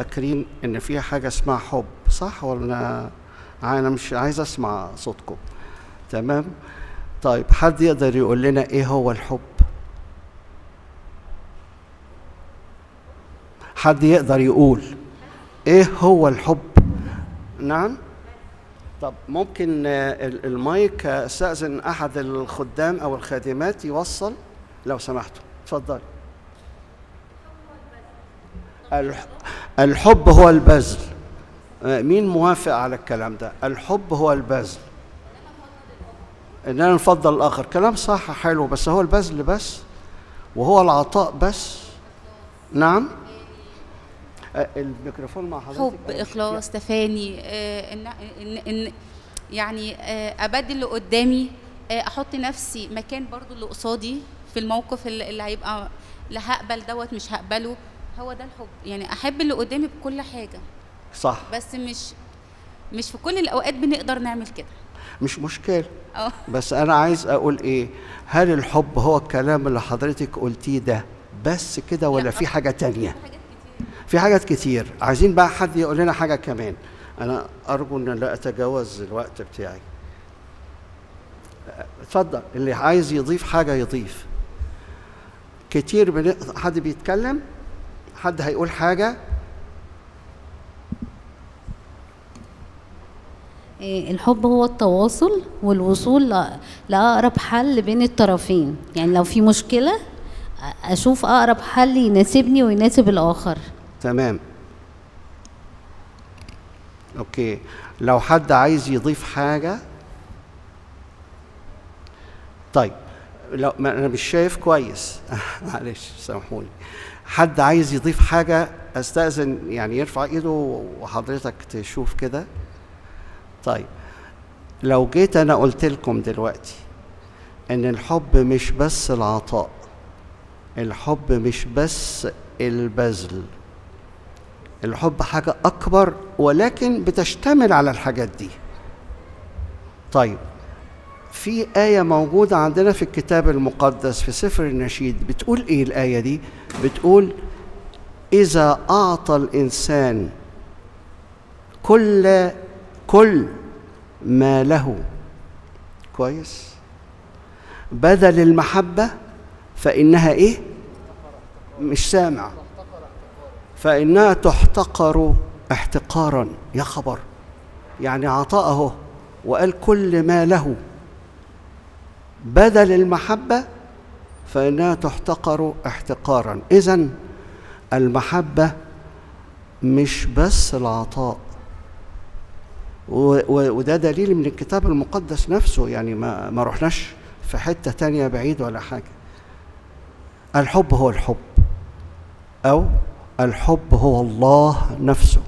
فاكرين ان في حاجة اسمها حب، صح ولا؟ انا مش عايز اسمع صوتكم. تمام. طيب حد يقدر يقول لنا ايه هو الحب؟ حد يقدر يقول ايه هو الحب؟ نعم. طب ممكن المايك استأذن احد الخدام او الخادمات يوصل لو سمحتوا. اتفضل. الحب هو البذل. مين موافق على الكلام ده؟ الحب هو البذل. اننا نفضل الاخر، كلام صح حلو، بس هو البذل بس وهو العطاء بس. نعم. الميكروفون مع حضرتك. حب، اخلاص، تفاني، ان يعني ابدل اللي قدامي، احط نفسي مكان برضو اللي قصادي في الموقف اللي هيبقى لا هقبل دوت مش هقبله. هو ده الحب، يعني احب اللي قدامي بكل حاجه. صح. بس مش في كل الاوقات بنقدر نعمل كده. مش مشكلة. بس انا عايز اقول ايه، هل الحب هو الكلام اللي حضرتك قلتيه ده بس كده ولا في حاجة تانية؟ في حاجات كتير. عايزين بقى حد يقول لنا حاجة كمان. انا ارجو ان لا اتجاوز الوقت بتاعي. اتفضل، اللي عايز يضيف حاجة يضيف. كتير حد بيتكلم؟ حد هيقول حاجة؟ الحب هو التواصل والوصول لأقرب حل بين الطرفين. يعني لو في مشكلة أشوف أقرب حل يناسبني ويناسب الآخر. تمام. أوكي، لو حد عايز يضيف حاجة. طيب لو أنا مش شايف كويس معلش سامحوني. حد عايز يضيف حاجة أستأذن يعني يرفع إيده وحضرتك تشوف كده. طيب لو جيت أنا قلت لكم دلوقتي إن الحب مش بس العطاء، الحب مش بس البذل، الحب حاجة أكبر ولكن بتشتمل على الحاجات دي. طيب في آية موجودة عندنا في الكتاب المقدس في سفر النشيد بتقول إيه الآية دي؟ بتقول إذا أعطى الإنسان كل ما له، كويس، بدل المحبة فإنها إيه؟ مش سامع. فإنها تحتقر احتقارا. يا خبر، يعني عطاءه وقال كل ما له بدل المحبة فإنها تحتقر احتقارا. إذن المحبة مش بس العطاء، وده دليل من الكتاب المقدس نفسه، يعني ما رحناش في حتة تانية بعيد ولا حاجة. الحب هو الحب، أو الحب هو الله نفسه.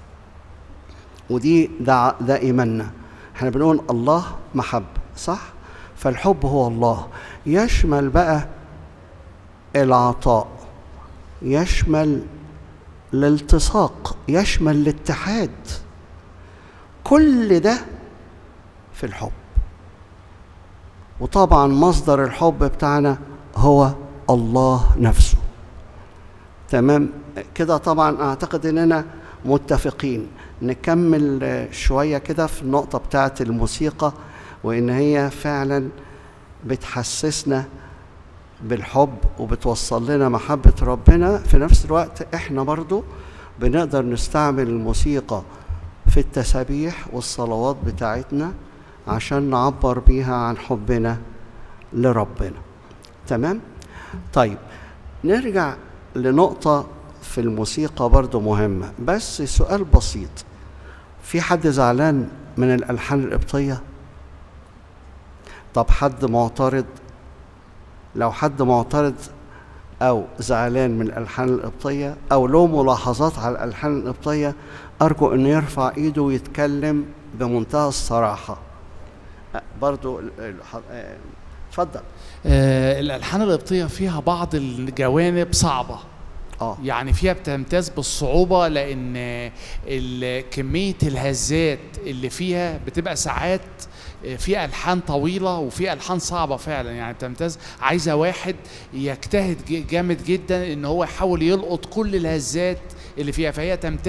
ودي ده إيماننا. احنا بنقول الله محبة، صح؟ فالحب هو الله، يشمل بقى العطاء، يشمل الالتصاق، يشمل الاتحاد. كل ده في الحب. وطبعا مصدر الحب بتاعنا هو الله نفسه. تمام كده؟ طبعا اعتقد اننا متفقين. نكمل شوية كده في النقطة بتاعة الموسيقى، وإن هي فعلا بتحسسنا بالحب وبتوصل لنا محبة ربنا. في نفس الوقت احنا برضو بنقدر نستعمل الموسيقى في التسابيح والصلوات بتاعتنا عشان نعبر بيها عن حبنا لربنا. تمام؟ طيب نرجع لنقطة في الموسيقى برضو مهمة، بس سؤال بسيط. في حد زعلان من الألحان القبطية؟ طب حد معترض؟ لو حد معترض أو زعلان من الألحان القبطية أو له ملاحظات على الألحان القبطية، أرجو أن يرفع إيده ويتكلم بمنتهى الصراحة. برضو اتفضل. الألحان القبطية فيها بعض الجوانب صعبة. يعني فيها بتمتاز بالصعوبة، لأن كمية الهزات اللي فيها بتبقى ساعات في ألحان طويلة وفي ألحان صعبة فعلا. يعني بتمتاز، عايزة واحد يجتهد جامد جدا إن هو يحاول يلقط كل الهزات اللي فيها، فهي تمتاز